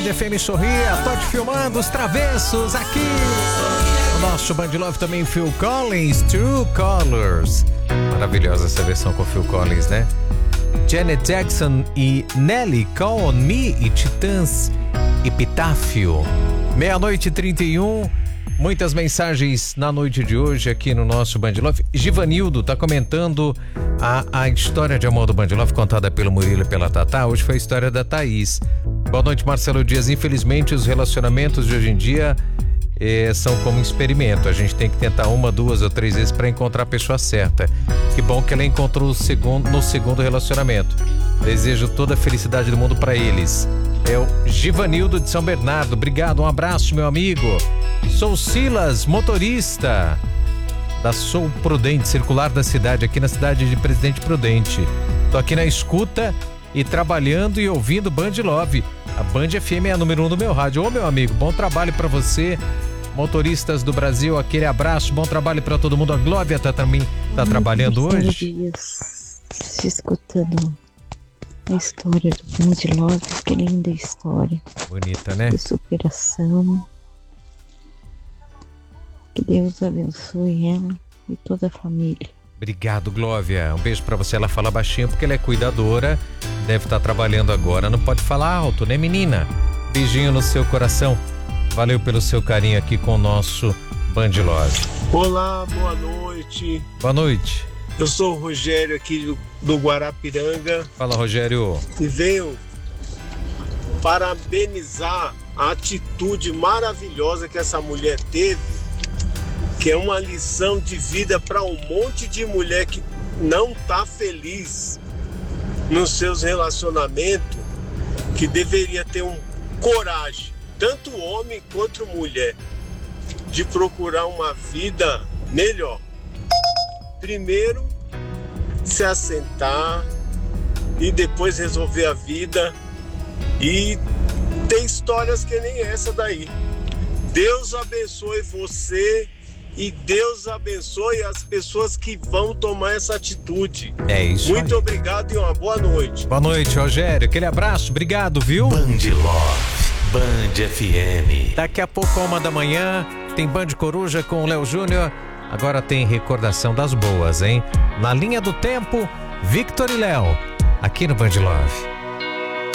FM Sorria, Todd filmando os travessos aqui. O nosso Band Love também, Phil Collins, True Colors. Maravilhosa essa versão com Phil Collins, né? Janet Jackson e Nelly, Call on Me e Titãs, Epitáfio. 00:31. Muitas mensagens na noite de hoje aqui no nosso Band Love. Givanildo tá comentando a história de amor do Band Love contada pelo Murilo e pela Tatá. Hoje foi a história da Thaís. Boa noite, Marcelo Dias. Infelizmente, os relacionamentos de hoje em dia são como um experimento. A gente tem que tentar 1, 2 ou 3 vezes para encontrar a pessoa certa. Que bom que ela encontrou no segundo relacionamento. Desejo toda a felicidade do mundo para eles. É o Givanildo de São Bernardo. Obrigado, um abraço, meu amigo. Sou Silas, motorista da Sou Prudente, circular da cidade, aqui na cidade de Presidente Prudente. Tô aqui na escuta e trabalhando e ouvindo Band Love. A Band FM é a número 1 do meu rádio. Ô, meu amigo, bom trabalho pra você. Motoristas do Brasil, aquele abraço, bom trabalho pra todo mundo. A Glória também tá trabalhando hoje. Dias, se escutando a história do Band Love, que linda história. Bonita, né? De superação. Que Deus abençoe ela e toda a família. Obrigado, Glória. Um beijo pra você. Ela fala baixinho porque ela é cuidadora. Deve estar trabalhando agora. Não pode falar alto, né, menina? Beijinho no seu coração. Valeu pelo seu carinho aqui com o nosso Band Love. Olá, boa noite. Boa noite. Eu sou o Rogério aqui do Guarapiranga. Fala, Rogério. E venho parabenizar a atitude maravilhosa que essa mulher teve, que é uma lição de vida para um monte de mulher que não tá feliz nos seus relacionamentos, que deveria ter coragem, tanto homem quanto mulher, de procurar uma vida melhor. Primeiro, se assentar e depois resolver a vida. E tem histórias que nem essa daí. Deus abençoe você e Deus abençoe as pessoas que vão tomar essa atitude. É isso. Muito obrigado e uma boa noite. Boa noite, Rogério. Aquele abraço, obrigado, viu? Band Love, Band FM. Daqui a pouco, 1h, tem Band Coruja com o Léo Júnior. Agora tem recordação das boas, hein? Na linha do tempo, Victor e Léo, aqui no Band Love.